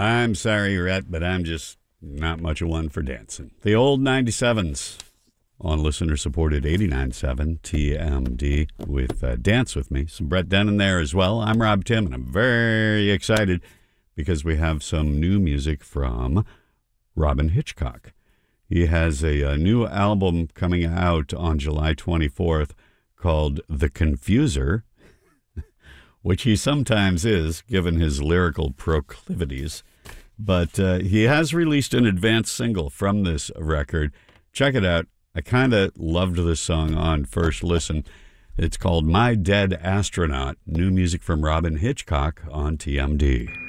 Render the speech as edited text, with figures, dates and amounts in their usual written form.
I'm sorry, Rhett, but I'm just not much of one for dancing. The old 97s on listener-supported 89.7 TMD with Dance With Me. Some Brett Dennen there as well. I'm Rob Tim, and I'm very excited because we have some new music from Robyn Hitchcock. He has a new album coming out on July 24th called The Confuser, which he sometimes is, given his lyrical proclivities. But he has released an advanced single from this record. Check it out. I kind of loved this song on first listen. It's called My Dead Astronaut. New music from Robyn Hitchcock on TMD.